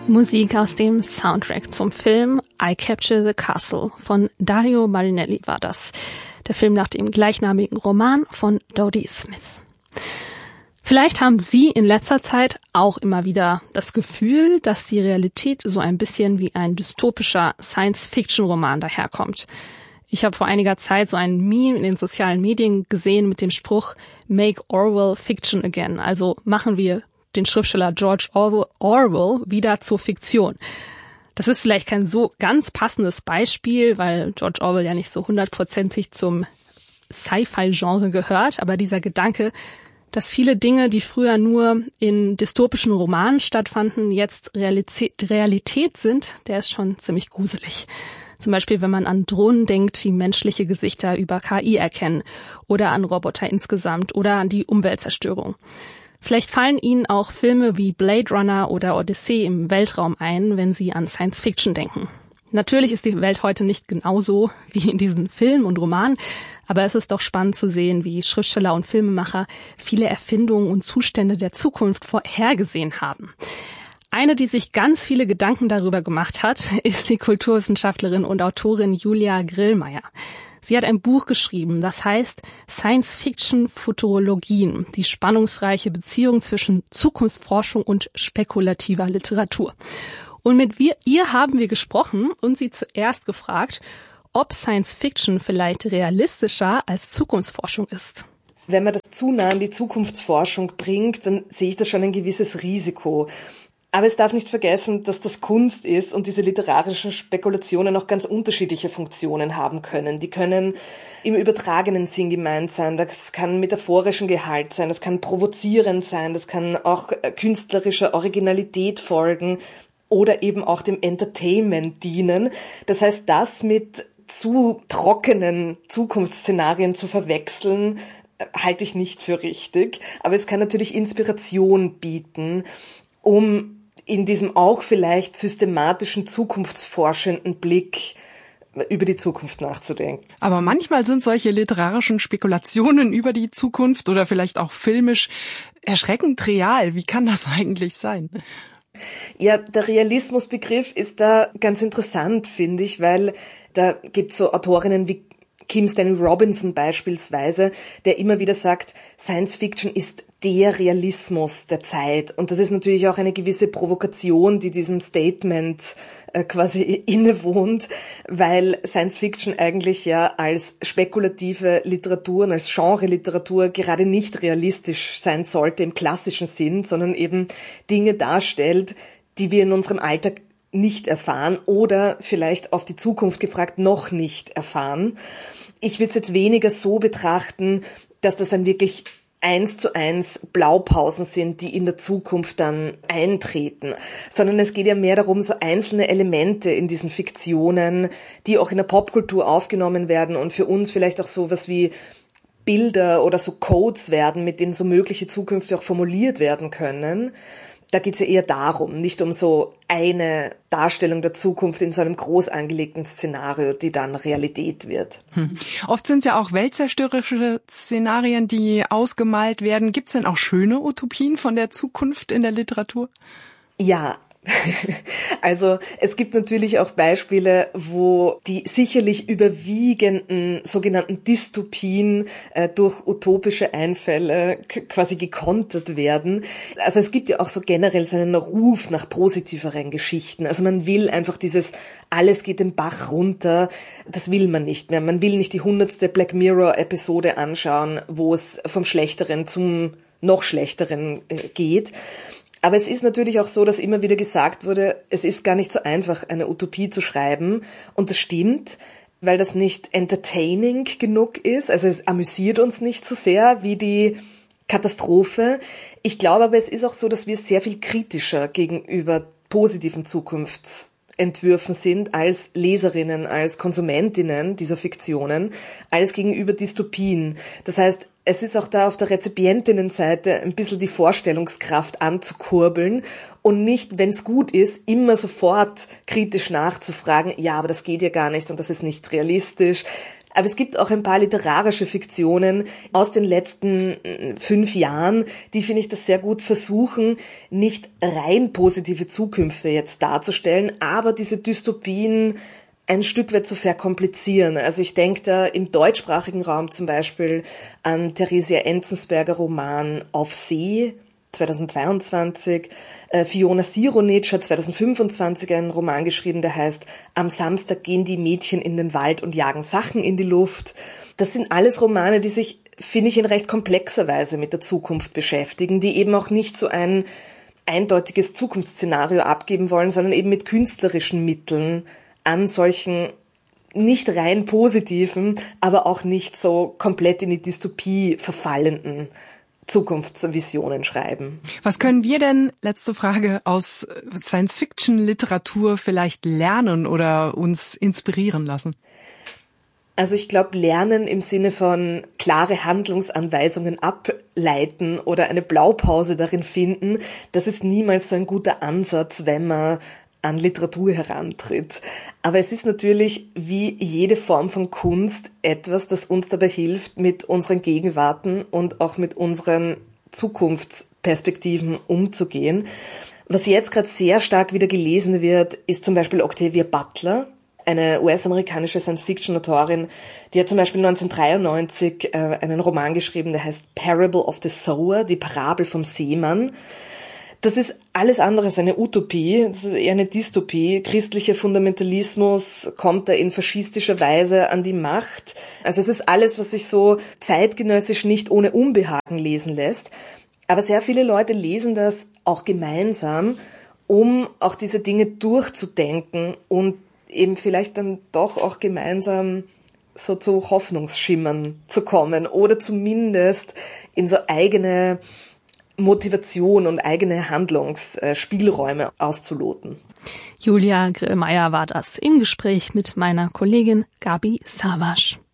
Musik aus dem Soundtrack zum Film I Capture the Castle von Dario Marinelli war das. Der Film nach dem gleichnamigen Roman von Dodie Smith. Vielleicht haben Sie in letzter Zeit auch immer wieder das Gefühl, dass die Realität so ein bisschen wie ein dystopischer Science-Fiction-Roman daherkommt. Ich habe vor einiger Zeit so ein Meme in den sozialen Medien gesehen mit dem Spruch Make Orwell Fiction again, also machen wir den Schriftsteller George Orwell wieder zur Fiktion. Das ist vielleicht kein so ganz passendes Beispiel, weil George Orwell ja nicht so 100%ig zum Sci-Fi-Genre gehört, aber dieser Gedanke, dass viele Dinge, die früher nur in dystopischen Romanen stattfanden, jetzt Realität sind, der ist schon ziemlich gruselig. Zum Beispiel, wenn man an Drohnen denkt, die menschliche Gesichter über KI erkennen, oder an Roboter insgesamt oder an die Umweltzerstörung. Vielleicht fallen Ihnen auch Filme wie Blade Runner oder Odyssey im Weltraum ein, wenn Sie an Science Fiction denken. Natürlich ist die Welt heute nicht genauso wie in diesen Filmen und Romanen, aber es ist doch spannend zu sehen, wie Schriftsteller und Filmemacher viele Erfindungen und Zustände der Zukunft vorhergesehen haben. Eine, die sich ganz viele Gedanken darüber gemacht hat, ist die Kulturwissenschaftlerin und Autorin Julia Grillmeier. Sie hat ein Buch geschrieben, das heißt Science-Fiction-Futurologien, die spannungsreiche Beziehung zwischen Zukunftsforschung und spekulativer Literatur. Und mit ihr haben wir gesprochen und sie zuerst gefragt, ob Science-Fiction vielleicht realistischer als Zukunftsforschung ist. Wenn man das zu nah an die Zukunftsforschung bringt, dann sehe ich da schon ein gewisses Risiko. Aber es darf nicht vergessen, dass das Kunst ist und diese literarischen Spekulationen auch ganz unterschiedliche Funktionen haben können. Die können im übertragenen Sinn gemeint sein, das kann metaphorischen Gehalt sein, das kann provozierend sein, das kann auch künstlerischer Originalität folgen oder eben auch dem Entertainment dienen. Das heißt, das mit zu trockenen Zukunftsszenarien zu verwechseln, halte ich nicht für richtig. Aber es kann natürlich Inspiration bieten, um in diesem auch vielleicht systematischen, zukunftsforschenden Blick über die Zukunft nachzudenken. Aber manchmal sind solche literarischen Spekulationen über die Zukunft oder vielleicht auch filmisch erschreckend real. Wie kann das eigentlich sein? Ja, der Realismusbegriff ist da ganz interessant, finde ich, weil da gibt's so Autorinnen wie Kim Stanley Robinson beispielsweise, der immer wieder sagt, Science Fiction ist der Realismus der Zeit. Und das ist natürlich auch eine gewisse Provokation, die diesem Statement quasi innewohnt, weil Science Fiction eigentlich ja als spekulative Literatur und als Genre-Literatur gerade nicht realistisch sein sollte im klassischen Sinn, sondern eben Dinge darstellt, die wir in unserem Alltag nicht erfahren oder vielleicht auf die Zukunft gefragt noch nicht erfahren. Ich würde es jetzt weniger so betrachten, dass das ein wirklich 1:1 Blaupausen sind, die in der Zukunft dann eintreten, sondern es geht ja mehr darum, so einzelne Elemente in diesen Fiktionen, die auch in der Popkultur aufgenommen werden und für uns vielleicht auch sowas wie Bilder oder so Codes werden, mit denen so mögliche Zukünfte auch formuliert werden können. Da geht's ja eher darum, nicht um so eine Darstellung der Zukunft in so einem groß angelegten Szenario, die dann Realität wird. Oft sind es ja auch weltzerstörerische Szenarien, die ausgemalt werden. Gibt's denn auch schöne Utopien von der Zukunft in der Literatur? Ja. Also es gibt natürlich auch Beispiele, wo die sicherlich überwiegenden sogenannten Dystopien durch utopische Einfälle quasi gekontert werden. Also es gibt ja auch so generell so einen Ruf nach positiveren Geschichten. Also man will einfach dieses alles geht den Bach runter, das will man nicht mehr. Man will nicht die 100. Black Mirror-Episode anschauen, wo es vom Schlechteren zum noch Schlechteren geht. Aber es ist natürlich auch so, dass immer wieder gesagt wurde, es ist gar nicht so einfach, eine Utopie zu schreiben. Und das stimmt, weil das nicht entertaining genug ist. Also es amüsiert uns nicht so sehr wie die Katastrophe. Ich glaube aber, es ist auch so, dass wir sehr viel kritischer gegenüber positiven Zukunftsentwürfen sind als Leserinnen, als Konsumentinnen dieser Fiktionen, als gegenüber Dystopien. Das heißt, es ist auch da auf der Rezipientinnenseite ein bisschen die Vorstellungskraft anzukurbeln und nicht, wenn es gut ist, immer sofort kritisch nachzufragen, ja, aber das geht ja gar nicht und das ist nicht realistisch. Aber es gibt auch ein paar literarische Fiktionen aus den letzten 5 Jahren, die, finde ich, das sehr gut versuchen, nicht rein positive Zukünfte jetzt darzustellen, aber diese Dystopien ein Stück weit zu verkomplizieren. Also ich denke da im deutschsprachigen Raum zum Beispiel an Theresia Enzensberger Roman Auf See, 2022. Fiona Sironitsch hat 2025 einen Roman geschrieben, der heißt Am Samstag gehen die Mädchen in den Wald und jagen Sachen in die Luft. Das sind alles Romane, die sich, finde ich, in recht komplexer Weise mit der Zukunft beschäftigen, die eben auch nicht so ein eindeutiges Zukunftsszenario abgeben wollen, sondern eben mit künstlerischen Mitteln an solchen nicht rein positiven, aber auch nicht so komplett in die Dystopie verfallenden Zukunftsvisionen schreiben. Was können wir denn, letzte Frage, aus Science-Fiction-Literatur vielleicht lernen oder uns inspirieren lassen? Also ich glaube, lernen im Sinne von klare Handlungsanweisungen ableiten oder eine Blaupause darin finden, das ist niemals so ein guter Ansatz, wenn man an Literatur herantritt. Aber es ist natürlich wie jede Form von Kunst etwas, das uns dabei hilft, mit unseren Gegenwarten und auch mit unseren Zukunftsperspektiven umzugehen. Was jetzt gerade sehr stark wieder gelesen wird, ist zum Beispiel Octavia Butler, eine US-amerikanische Science-Fiction-Autorin, die hat zum Beispiel 1993 einen Roman geschrieben, der heißt Parable of the Sower, die Parabel vom Seemann. Das ist alles andere als eine Utopie, das ist eher eine Dystopie. Christlicher Fundamentalismus kommt da in faschistischer Weise an die Macht. Also es ist alles, was sich so zeitgenössisch nicht ohne Unbehagen lesen lässt. Aber sehr viele Leute lesen das auch gemeinsam, um auch diese Dinge durchzudenken und eben vielleicht dann doch auch gemeinsam so zu Hoffnungsschimmern zu kommen oder zumindest in so eigene Motivation und eigene Handlungsspielräume auszuloten. Julia Grillmeier war das im Gespräch mit meiner Kollegin Gabi Savas.